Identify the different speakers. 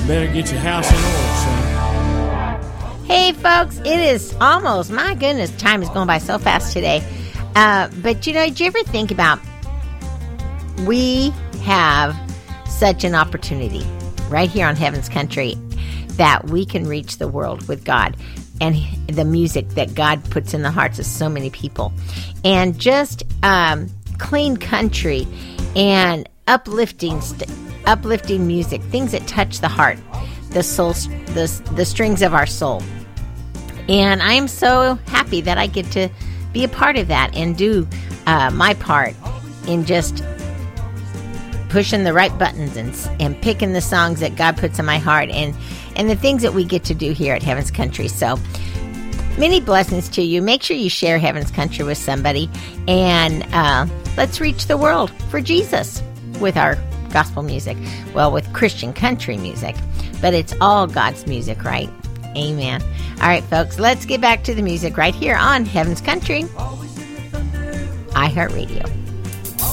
Speaker 1: better get your house in order, son.
Speaker 2: Hey, folks, it is almost, my goodness, time is going by so fast today. But, you know, did you ever think about we have such an opportunity right here on Heaven's Country that we can reach the world with God and the music that God puts in the hearts of so many people. And just clean country and uplifting music, things that touch the heart, the soul, the strings of our soul. And I am so happy that I get to be a part of that and do my part in just pushing the right buttons and picking the songs that God puts in my heart and the things that we get to do here at Heaven's Country. So many blessings to you. Make sure you share Heaven's Country with somebody, and let's reach the world for Jesus with our gospel music. Well, with Christian country music, but it's all God's music, right? Amen. All right, folks, let's get back to the music right here on Heaven's Country, iHeartRadio.